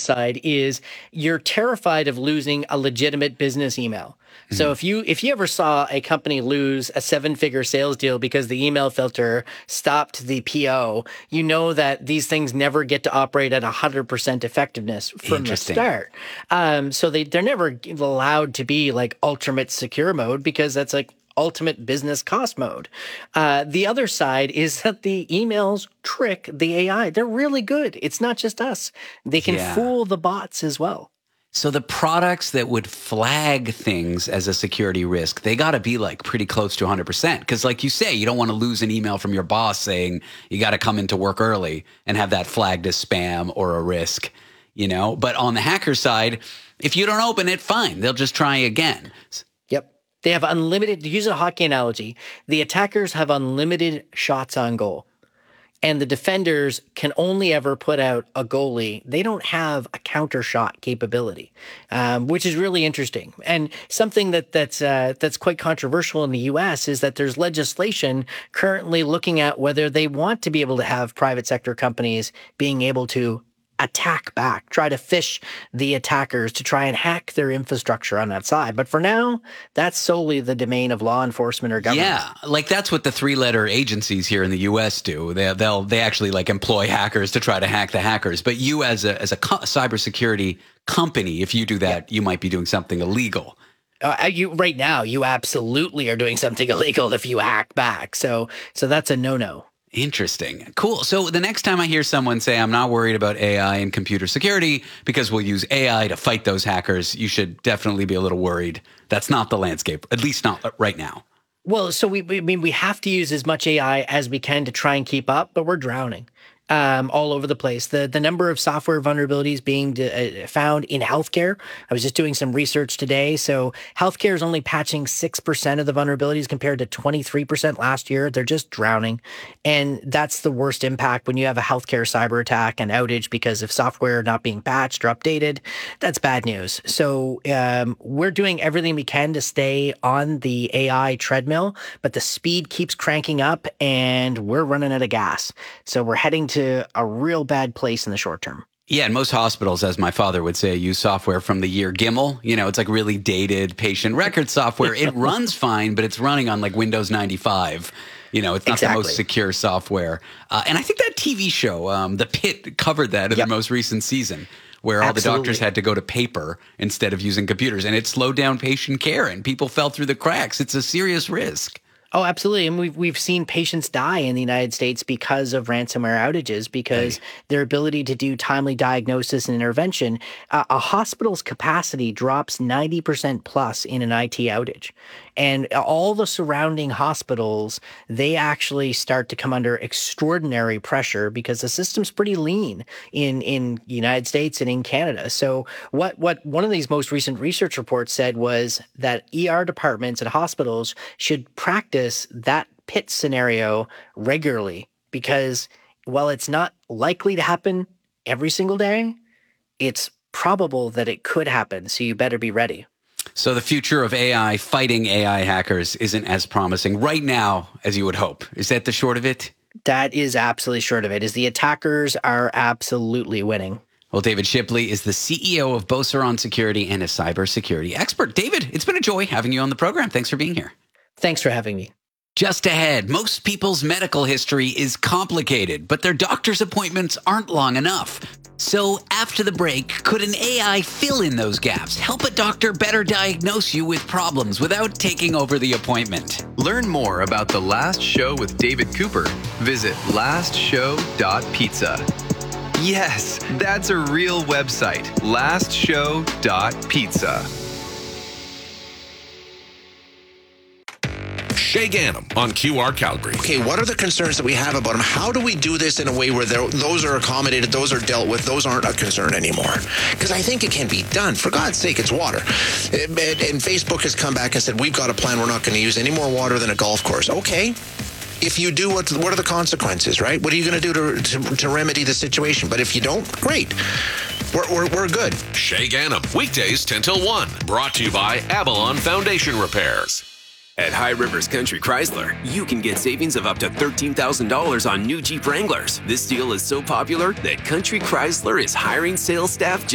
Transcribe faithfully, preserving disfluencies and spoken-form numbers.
side is you're terrified of losing a legitimate business email. So mm-hmm. if you if you ever saw a company lose a seven-figure sales deal because the email filter stopped the P O, you know that these things never get to operate at one hundred percent effectiveness from the start. Um, so they, they're never allowed to be like ultimate secure mode because that's like ultimate business cost mode. Uh, the other side is that the emails trick the A I. They're really good. It's not just us. They can yeah. fool the bots as well. So the products that would flag things as a security risk, they got to be like pretty close to one hundred percent. Because like you say, you don't want to lose an email from your boss saying you got to come into work early and have that flagged as spam or a risk, you know. But on the hacker side, if you don't open it, fine. They'll just try again. Yep. They have unlimited, to use a hockey analogy, the attackers have unlimited shots on goal. And the defenders can only ever put out a goalie. They don't have a counter shot capability, um, which is really interesting. And something that that's uh, that's quite controversial in the U S is that there's legislation currently looking at whether they want to be able to have private sector companies being able to attack back, try to fish the attackers to try and hack their infrastructure on that side. But for now, that's solely the domain of law enforcement or government. Yeah, like that's what the three-letter agencies here in the U S do. They they'll they actually like employ hackers to try to hack the hackers. But you as a as a co- cybersecurity company, if you do that, yeah. you might be doing something illegal. Uh, you right now, you absolutely are doing something illegal if you hack back. So so that's a no-no. Interesting. Cool. So the next time I hear someone say, I'm not worried about A I and computer security because we'll use A I to fight those hackers, you should definitely be a little worried. That's not the landscape, at least not right now. Well, so we, we I mean, we have to use as much A I as we can to try and keep up, but we're drowning. Um, all over the place. The the number of software vulnerabilities being de- uh, found in healthcare. I was just doing some research today. So healthcare is only patching six percent of the vulnerabilities compared to twenty-three percent last year. They're just drowning. And that's the worst impact when you have a healthcare cyber attack and outage because of software not being patched or updated. That's bad news. So um, we're doing everything we can to stay on the A I treadmill, but the speed keeps cranking up and we're running out of gas. So we're heading to to a real bad place in the short term. Yeah, and most hospitals, as my father would say, use software from the year Gimmel. You know, it's like really dated patient record software. It runs fine, but it's running on like Windows ninety-five. You know, it's not exactly. the most secure software. Uh, and I think that T V show, um, The Pit, covered that in yep. the most recent season, where all Absolutely. the doctors had to go to paper instead of using computers. And it slowed down patient care, and people fell through the cracks. It's a serious risk. Oh, absolutely. And we've, we've seen patients die in the United States because of ransomware outages, because right. their ability to do timely diagnosis and intervention, uh, a hospital's capacity drops ninety percent plus in an I T outage. And all the surrounding hospitals, they actually start to come under extraordinary pressure because the system's pretty lean in, in the United States and in Canada. So what, what one of these most recent research reports said was that E R departments at hospitals should practice that pit scenario regularly because while it's not likely to happen every single day, it's probable that it could happen. So you better be ready. So the future of A I fighting A I hackers isn't as promising right now as you would hope. Is that the short of it? That is absolutely short of it, is the attackers are absolutely winning. Well, David Shipley is the C E O of Beauceron Security and a cybersecurity expert. David, it's been a joy having you on the program. Thanks for being here. Thanks for having me. Just ahead, most people's medical history is complicated, but their doctor's appointments aren't long enough. So after the break, could an A I fill in those gaps, help a doctor better diagnose you with problems without taking over the appointment? Learn more about The Last Show with David Cooper. Visit last show dot pizza. Yes, that's a real website, last show dot pizza. Shay Ganem on Q R Calgary. Okay, what are the concerns that we have about them? How do we do this in a way where those are accommodated, those are dealt with, those aren't a concern anymore? Because I think it can be done. For God's sake, it's water. And, and Facebook has come back and said, we've got a plan. We're not going to use any more water than a golf course. Okay. If you do, what, what are the consequences, right? What are you going to do to, to, to remedy the situation? But if you don't, great. We're, we're, we're good. Shay Ganem, weekdays ten till one. Brought to you by Avalon Foundation Repairs. At High Rivers Country Chrysler, you can get savings of up to thirteen thousand dollars on new Jeep Wranglers. This deal is so popular that Country Chrysler is hiring sales staff